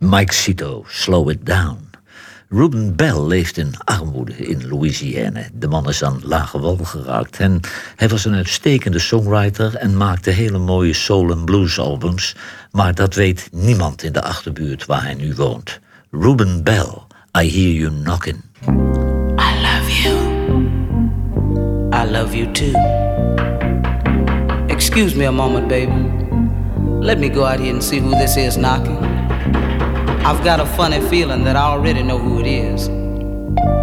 Mike Cito, Slow It Down. Ruben Bell leeft in armoede in Louisiana. De man is aan lage wal geraakt. En hij was een uitstekende songwriter en maakte hele mooie soul- en blues-albums. Maar dat weet niemand in de achterbuurt waar hij nu woont. Ruben Bell, I Hear You Knockin'. I love you. I love you too. Excuse me a moment, baby. Let me go out here and see who this is knocking. I've got a funny feeling that I already know who it is.